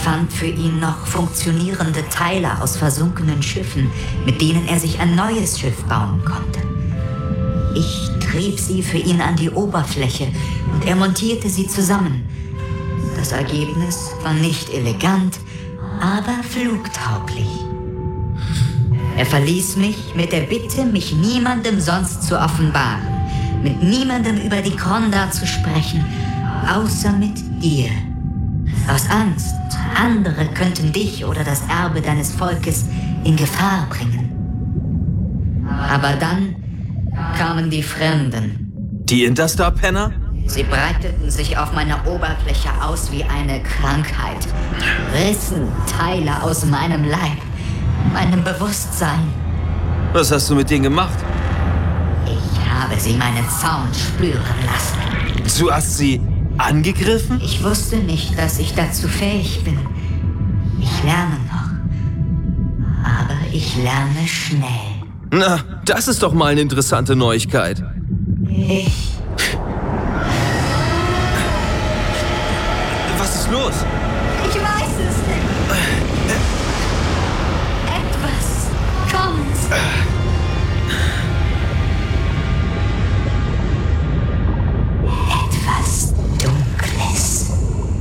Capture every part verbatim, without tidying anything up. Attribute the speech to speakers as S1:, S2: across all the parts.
S1: fand für ihn noch funktionierende Teile aus versunkenen Schiffen, mit denen er sich ein neues Schiff bauen konnte. Ich trieb sie für ihn an die Oberfläche und er montierte sie zusammen. Das Ergebnis war nicht elegant, aber flugtauglich. Er verließ mich mit der Bitte, mich niemandem sonst zu offenbaren, mit niemandem über die Kronda zu sprechen, außer mit dir. Aus Angst, andere könnten dich oder das Erbe deines Volkes in Gefahr bringen. Aber dann kamen die Fremden.
S2: Die Interstar-Penner?
S1: Sie breiteten sich auf meiner Oberfläche aus wie eine Krankheit, rissen Teile aus meinem Leib, meinem Bewusstsein.
S2: Was hast du mit denen gemacht?
S1: Ich habe sie meinen Zaun spüren lassen.
S2: Du hast sie angegriffen?
S1: Ich wusste nicht, dass ich dazu fähig bin. Ich lerne noch. Aber ich lerne schnell.
S2: Na, das ist doch mal eine interessante Neuigkeit.
S1: Ich...
S2: Was ist los?
S1: Ich weiß es nicht. Etwas kommt. Etwas Dunkles.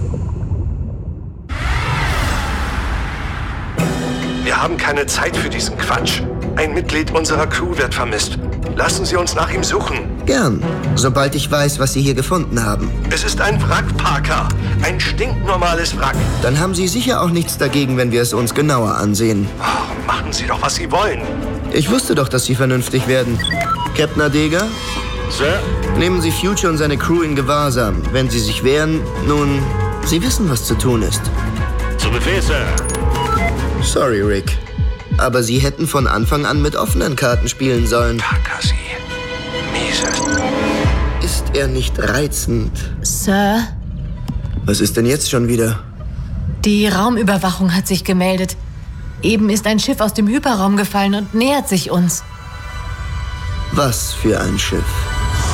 S3: Wir haben keine Zeit für diesen Quatsch. Ein Mitglied unserer Crew wird vermisst. Lassen Sie uns nach ihm suchen.
S4: Gern, sobald ich weiß, was Sie hier gefunden haben.
S3: Es ist ein Wrack, Parker. Ein stinknormales Wrack.
S4: Dann haben Sie sicher auch nichts dagegen, wenn wir es uns genauer ansehen.
S3: Oh, machen Sie doch, was Sie wollen.
S4: Ich wusste doch, dass Sie vernünftig werden. Captain Adega?
S3: Sir?
S4: Nehmen Sie Future und seine Crew in Gewahrsam. Wenn Sie sich wehren, nun, Sie wissen, was zu tun ist.
S3: Zu Befehl, Sir.
S4: Sorry, Rick. Aber Sie hätten von Anfang an mit offenen Karten spielen sollen.
S3: Parker, Sie. Mieses.
S4: Ist er nicht reizend?
S5: Sir?
S4: Was ist denn jetzt schon wieder?
S5: Die Raumüberwachung hat sich gemeldet. Eben ist ein Schiff aus dem Hyperraum gefallen und nähert sich uns.
S4: Was für ein Schiff?